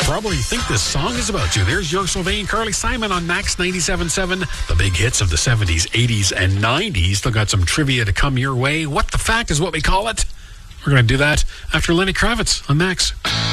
probably think this song is about you. There's Joe Sylvain, Carly Simon on Max 97.7. The big hits of the 70s, 80s, and 90s. Still got some trivia to come your way. What the Fact is what we call it. We're going to do that after Lenny Kravitz on Max.